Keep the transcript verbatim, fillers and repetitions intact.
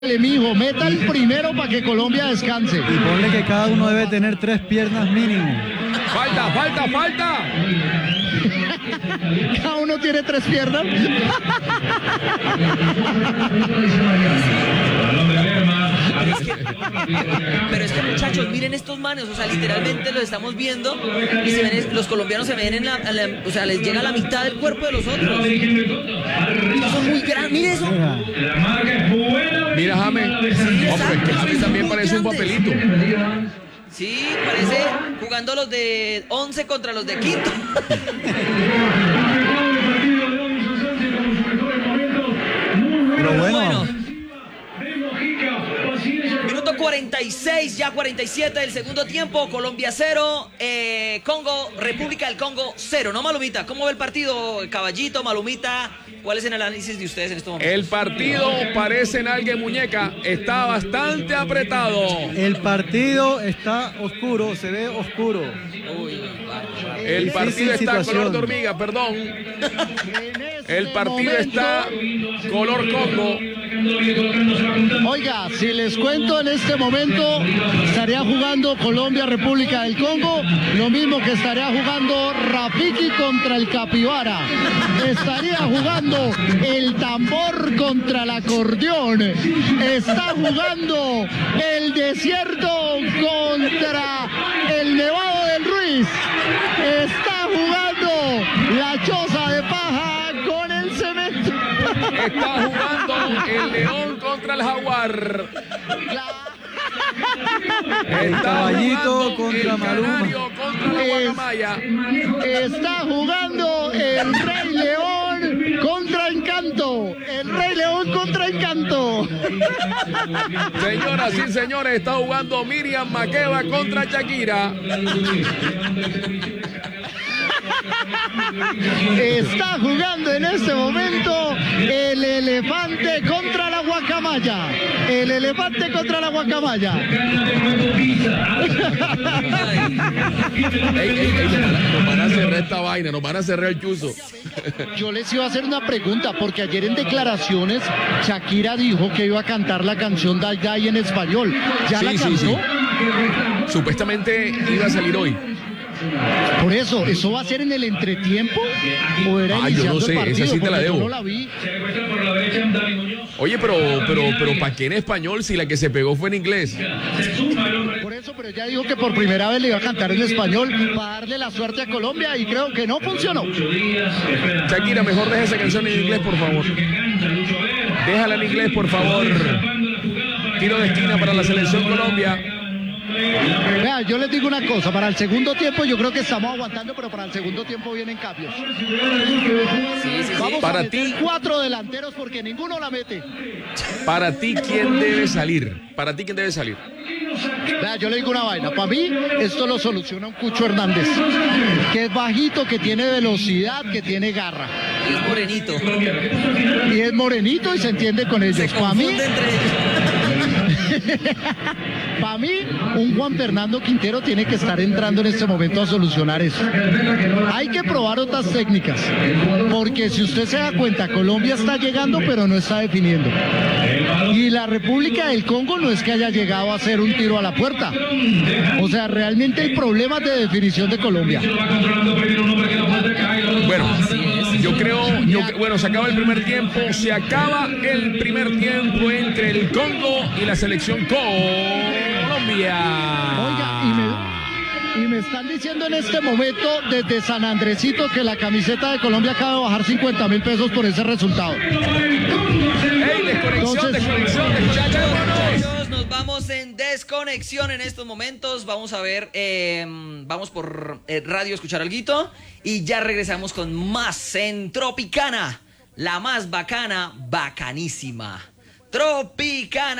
Mijo, meta el primero para que Colombia descanse. Y ponle que cada uno debe tener tres piernas mínimo. Falta, falta, falta. Cada uno tiene tres piernas. Es que, pero es que muchachos, miren estos manes, o sea, literalmente los estamos viendo y se ven, los colombianos se ven en la, en la, o sea, les llega a la mitad del cuerpo de los otros. Son muy grandes, miren eso. Mira, James. Sí, Oh, pero es que James también parece un papelito. Sí, parece jugando los de once contra los de quinto. Pero bueno. Minuto cuarenta y seis, ya cuarenta y siete del segundo tiempo. Colombia cero, eh, Congo, República del Congo cero, ¿no, Malumita? ¿Cómo ve el partido, Caballito, Malumita? ¿Cuál es el análisis de ustedes en estos momentos? El partido parece nalga y muñeca, está bastante apretado. El partido está oscuro, se ve oscuro. Uy, vale. El partido está color de hormiga, perdón. El partido está color Congo. Oiga, si les cuento en este momento, estaría jugando Colombia, República del Congo, lo mismo que estaría jugando Rafiki contra el Capibara. Estaría jugando el tambor contra el acordeón. Está jugando el desierto contra el Nevado del Ruiz. Está jugando la choza de paja con el cemento. Está jugando el león contra el jaguar. El Está caballito jugando contra el Maluma. canario contra la guacamaya. Está jugando el Rey León contra Encanto. El Rey León contra Encanto. Señoras y señores, está jugando Miriam Makeba contra Shakira. Está jugando en este momento el elefante contra la guacamaya. El elefante contra la guacamaya. Ey, ey, ey, nos, van a, nos van a cerrar esta vaina, nos van a cerrar el chuzo. Yo les iba a hacer una pregunta, porque ayer en declaraciones Shakira dijo que iba a cantar la canción Day Day en español. ¿Ya Sí, la sí, cantó? sí. Supuestamente iba a salir hoy. Por eso, ¿eso va a ser en el entretiempo? ¿O era Ah, yo iniciando no sé, el partido? esa sí te la Porque debo. yo no la vi. Oye, pero, pero, pero, ¿para qué en español si la que se pegó fue en inglés? Por eso, pero ella dijo que por primera vez le iba a cantar en español para darle la suerte a Colombia y creo que no funcionó. Shakira, mejor deja esa canción en inglés, por favor. Déjala en inglés, por favor. Tiro de esquina para la selección Colombia. Vea, yo les digo una cosa, para el segundo tiempo yo creo que estamos aguantando, pero para el segundo tiempo vienen cambios. Sí, sí, sí. Vamos Para a meter ti- cuatro delanteros porque ninguno la mete. Para ti, ¿quién debe salir? Para ti, ¿quién debe salir? Vea, yo le digo una vaina, para mí esto lo soluciona un Cucho Hernández, que es bajito, que tiene velocidad, que tiene garra. Y es morenito. Y es morenito y se entiende con Se ellos. Para mí, confunde entre ellos. para mí, un Juan Fernando Quintero tiene que estar entrando en este momento a solucionar eso. Hay que probar otras técnicas, porque si usted se da cuenta, Colombia está llegando, pero no está definiendo. Y la República del Congo no es que haya llegado a hacer un tiro a la puerta. O sea, realmente hay problemas de definición de Colombia. Bueno, yo creo, yo, bueno, se acaba el primer tiempo, se acaba el primer tiempo entre el Congo y la selección Colombia. Oiga, y me, y me están diciendo en este momento desde San Andresito que la camiseta de Colombia acaba de bajar cincuenta mil pesos por ese resultado. ¡Ey, desconexión, Entonces- desconexión, desconexión! Muchachos, nos vamos en desconexión en estos momentos. Vamos a ver, eh, vamos por eh, radio a escuchar alguito y ya regresamos con más en Tropicana, la más bacana, bacanísima. Tropicana.